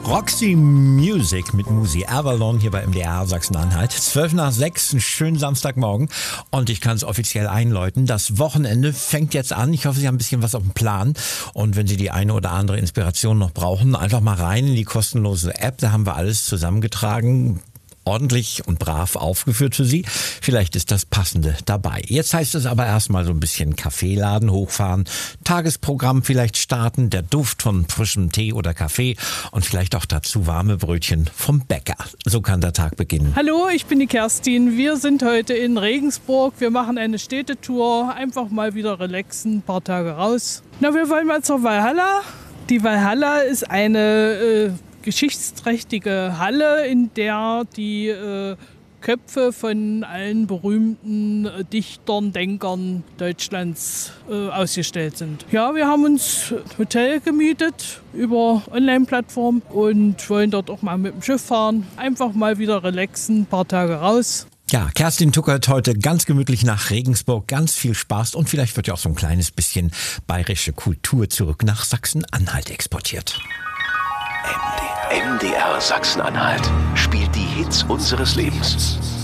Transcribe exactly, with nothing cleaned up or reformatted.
Roxy Music mit Musi Avalon hier bei M D R Sachsen-Anhalt. zwölf nach sechs, einen schönen Samstagmorgen. Und ich kann es offiziell einläuten. Das Wochenende fängt jetzt an. Ich hoffe, Sie haben ein bisschen was auf dem Plan. Und wenn Sie die eine oder andere Inspiration noch brauchen, einfach mal rein in die kostenlose App. Da haben wir alles zusammengetragen, ordentlich und brav aufgeführt für Sie. Vielleicht ist das Passende dabei. Jetzt heißt es aber erstmal so ein bisschen Kaffeeladen hochfahren, Tagesprogramm vielleicht starten, der Duft von frischem Tee oder Kaffee und vielleicht auch dazu warme Brötchen vom Bäcker. So kann der Tag beginnen. Hallo, ich bin die Kerstin. Wir sind heute in Regensburg. Wir machen eine Städtetour. Einfach mal wieder relaxen, ein paar Tage raus. Na, wir wollen mal zur Walhalla. Die Walhalla ist eine äh, geschichtsträchtige Halle, in der die äh, Köpfe von allen berühmten äh, Dichtern, Denkern Deutschlands äh, ausgestellt sind. Ja, wir haben uns ein Hotel gemietet über Online-Plattform und wollen dort auch mal mit dem Schiff fahren. Einfach mal wieder relaxen, ein paar Tage raus. Ja, Kerstin tuckert heute ganz gemütlich nach Regensburg. Ganz viel Spaß und vielleicht wird ja auch so ein kleines bisschen bayerische Kultur zurück nach Sachsen-Anhalt exportiert. M D R Sachsen-Anhalt spielt die Hits unseres Lebens.